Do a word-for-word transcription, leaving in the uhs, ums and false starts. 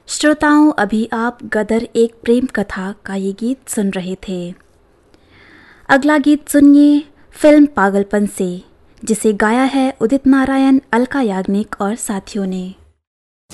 श्रोताओं, अभी आप गदर एक प्रेम कथा का ये गीत सुन रहे थे। अगला गीत सुनिए फिल्म पागलपन से, जिसे गाया है उदित नारायण, अलका याग्निक और साथियों ने।